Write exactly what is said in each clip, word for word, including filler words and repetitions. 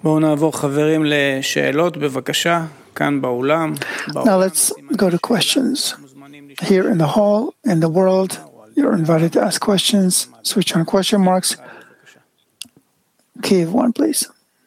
בואו נעבור חברים לשאלות, בבקשה, כאן באולם. Now let's go to questions. Here in the hall, in the world, you're invited to ask questions. Switch on question marks. Kiev one, please.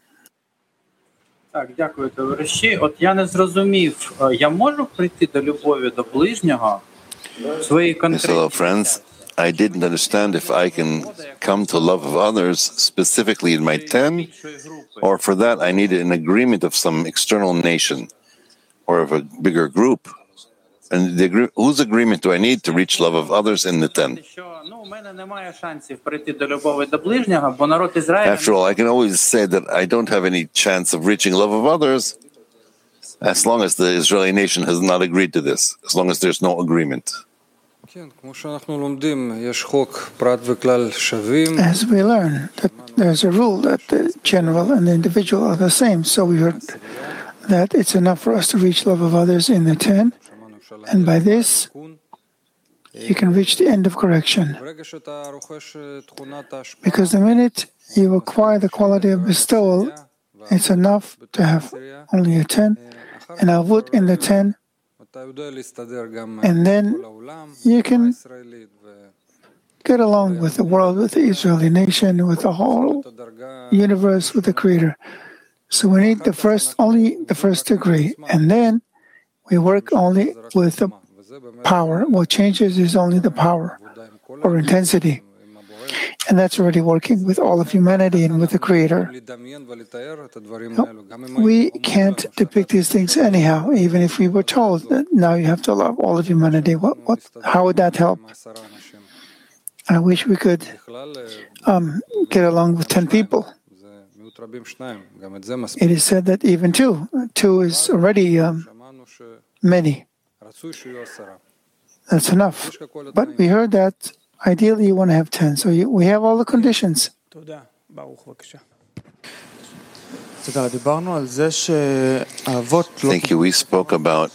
Так, дякую, товариші. От я не зрозумів, я можу прийти до любові до ближнього в своїй конкретній... Hello, friends. I didn't understand if I can come to love of others specifically in my ten, or for that I needed an agreement of some external nation or of a bigger group. And the, whose agreement do I need to reach love of others in the ten? After all, I can always say that I don't have any chance of reaching love of others as long as the Israeli nation has not agreed to this, as long as there's no agreement. As we learn that there's a rule that the general and the individual are the same, so we heard that it's enough for us to reach love of others in the ten, and by this you can reach the end of correction. Because the minute you acquire the quality of bestowal, it's enough to have only a ten, and avut in the ten, and then you can get along with the world, with the Israeli nation, with the whole universe, with the Creator. So we need the first, only the first degree, and then we work only with the power. What changes is only the power or intensity. And that's already working with all of humanity and with the Creator. No, we can't depict these things anyhow, even if we were told that now you have to love all of humanity. What, what, how would that help? I wish we could um, get along with ten people. It is said that even two, two is already um, many. That's enough. But we heard that ideally, you want to have ten. So you, we have all the conditions. Thank you. We spoke about